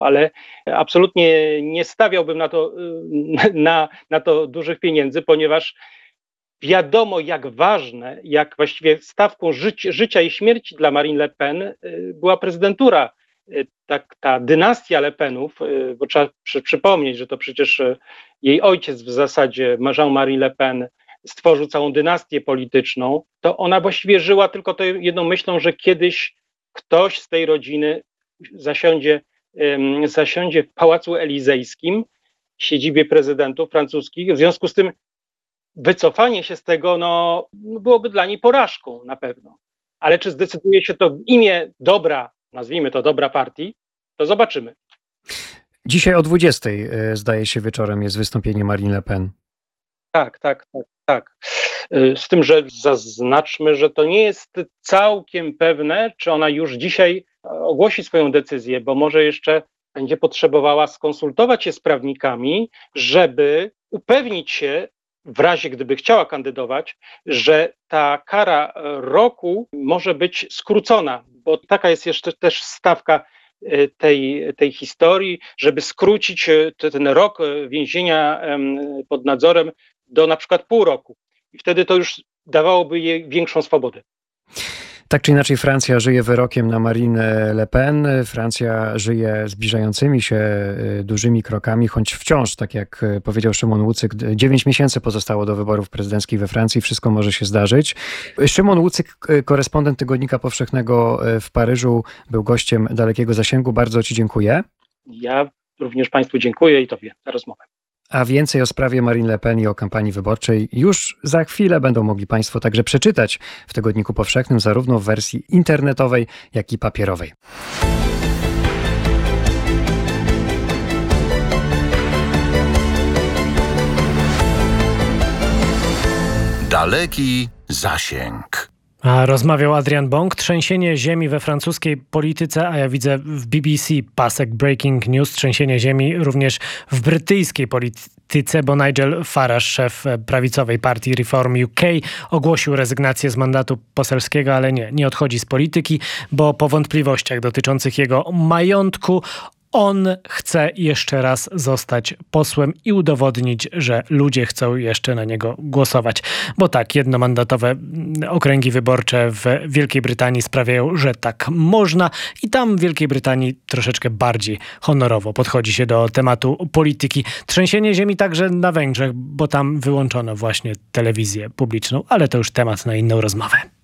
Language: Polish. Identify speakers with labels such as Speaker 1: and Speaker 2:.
Speaker 1: ale absolutnie nie stawiałbym na to, na to dużych pieniędzy, ponieważ wiadomo, jak ważne, jak właściwie stawką życia i śmierci dla Marine Le Pen była prezydentura. Ta dynastia Le Penów, bo trzeba przypomnieć, że to przecież jej ojciec w zasadzie, Jean-Marie Le Pen, stworzył całą dynastię polityczną, to ona właściwie żyła tylko tą jedną myślą, że kiedyś ktoś z tej rodziny zasiądzie w Pałacu Elizejskim, siedzibie prezydentów francuskich. W związku z tym wycofanie się z tego byłoby dla niej porażką na pewno. Ale czy zdecyduje się to w imię dobra, nazwijmy to dobra partii, to zobaczymy.
Speaker 2: Dzisiaj o 20:00, zdaje się, wieczorem jest wystąpienie Marine Le Pen.
Speaker 1: Tak. Z tym, że zaznaczmy, że to nie jest całkiem pewne, czy ona już dzisiaj ogłosi swoją decyzję, bo może jeszcze będzie potrzebowała skonsultować się z prawnikami, żeby upewnić się, w razie gdyby chciała kandydować, że ta kara roku może być skrócona, bo taka jest jeszcze też stawka tej historii, żeby skrócić ten rok więzienia pod nadzorem do na przykład pół roku. I wtedy to już dawałoby jej większą swobodę.
Speaker 2: Tak czy inaczej Francja żyje wyrokiem na Marine Le Pen. Francja żyje zbliżającymi się dużymi krokami, choć wciąż, tak jak powiedział Szymon Łucyk, 9 miesięcy pozostało do wyborów prezydenckich we Francji. Wszystko może się zdarzyć. Szymon Łucyk, korespondent Tygodnika Powszechnego w Paryżu, był gościem Dalekiego Zasięgu. Bardzo Ci dziękuję.
Speaker 1: Ja również Państwu dziękuję i Tobie za rozmowę.
Speaker 2: A więcej o sprawie Marine Le Pen i o kampanii wyborczej już za chwilę będą mogli Państwo także przeczytać w Tygodniku Powszechnym, zarówno w wersji internetowej, jak i papierowej.
Speaker 3: Daleki Zasięg.
Speaker 4: A rozmawiał Adrian Bąk. Trzęsienie ziemi we francuskiej polityce, a ja widzę w BBC pasek Breaking News, trzęsienie ziemi również w brytyjskiej polityce, bo Nigel Farage, szef prawicowej partii Reform UK, ogłosił rezygnację z mandatu poselskiego, ale nie odchodzi z polityki, bo po wątpliwościach dotyczących jego majątku on chce jeszcze raz zostać posłem i udowodnić, że ludzie chcą jeszcze na niego głosować. Bo tak, jednomandatowe okręgi wyborcze w Wielkiej Brytanii sprawiają, że tak można i tam w Wielkiej Brytanii troszeczkę bardziej honorowo podchodzi się do tematu polityki. Trzęsienie ziemi także na Węgrzech, bo tam wyłączono właśnie telewizję publiczną, ale to już temat na inną rozmowę.